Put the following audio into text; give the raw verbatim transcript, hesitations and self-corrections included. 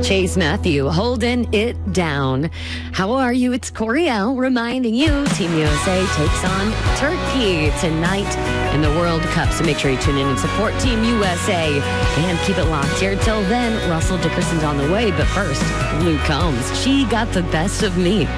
Chase Matthew holding it down. How are you? It's Coriel reminding you Team U S A takes on Turkey tonight in the World Cup. So make sure you tune in and support Team U S A and keep it locked here. Till then, Russell Dickerson's on the way. But first, Luke Combs. She got the best of me.